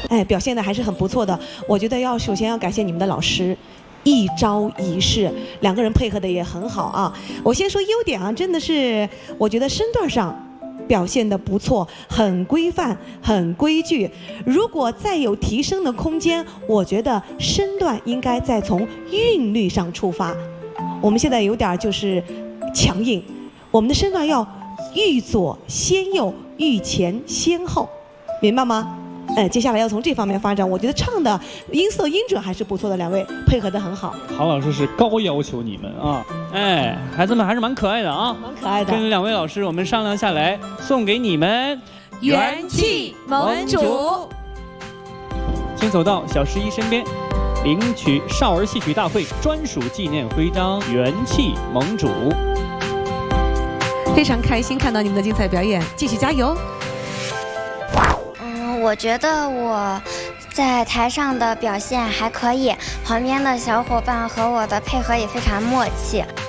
哎，表现的还是很不错的。我觉得首先要感谢你们的老师。一招一式，两个人配合的也很好啊。我先说优点啊，真的是我觉得身段上表现的不错，很规范，很规矩。如果再有提升的空间，我觉得身段应该再从韵律上出发。我们现在有点就是强硬，我们的身段要欲左先右，欲前先后，明白吗？接下来要从这方面发展，我觉得唱的音色音准还是不错的，两位配合得很好。 郝老师是高要求你们啊，哎，孩子们还是蛮可爱的啊， 蛮可爱的。 跟两位老师我们商量下来，送给你们元气盟主。 请走到小11身边，领取少儿戏曲大会专属纪念徽章“元气盟主”。 非常开心看到你们的精彩表演，继续加油！ 我觉得我在台上的表现还可以，旁边的小伙伴和我的配合也非常默契。